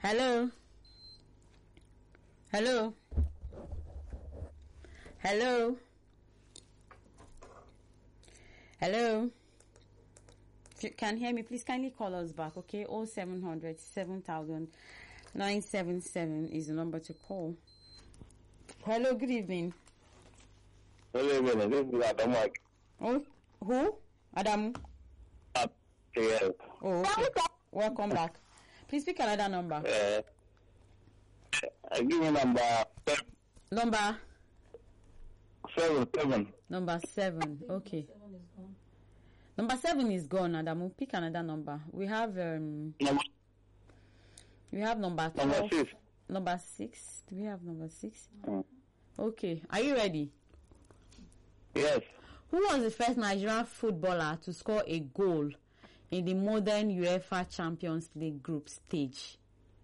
Hello. Hello. Hello. Hello. If you can hear me, please kindly call us back, okay? 0700 7000 977 is the number to call. Hello, good evening. Hello, this is Adam. Oh, who? Adam. Yes. Oh, okay. Welcome back. Please pick another number. I give you number Number? 7. Number 7. Okay. Number 7 is gone, Adam. Pick another number. We have number 12. Number 6. Number 6. Do we have number 6? Okay. Are you ready? Yes. Who was the first Nigerian footballer to score a goal in the modern UEFA Champions League group stage?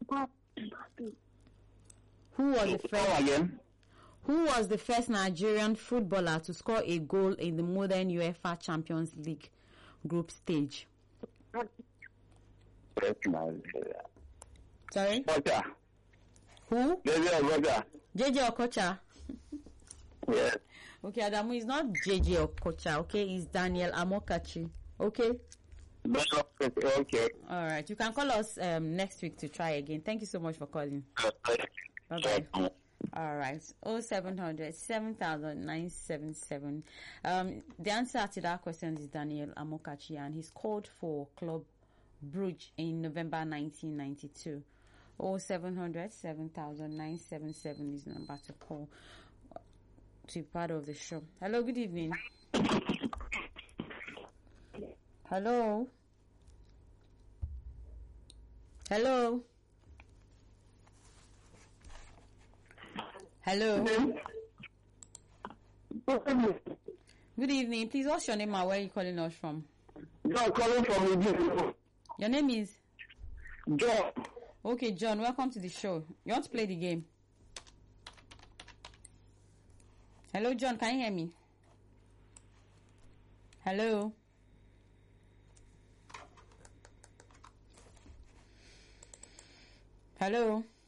Who was the first? Come again. Who was the first Nigerian footballer to score a goal in the modern UEFA Champions League group stage? Sorry? Okocha. Who? JJ Okocha. JJ Okocha. Yes. Okay, Adamu is not JJ Okocha, okay? It's Daniel Amokachi. Okay? Okay. All right. You can call us next week to try again. Thank you so much for calling. Bye-bye. All right. 0700 7000 977. The answer to that question is Daniel Amokachi, and he scored for Club Brugge in November 1992. 0700 7000 977 is the number to call to be part of the show. Hello, good evening. Hello. Hello. Hello. Good evening. Please, what's your name and where are you calling us from? John calling from the. Your name is? John. Okay, John, welcome to the show. You want to play the game? Hello, John, can you hear me? Hello? Hello?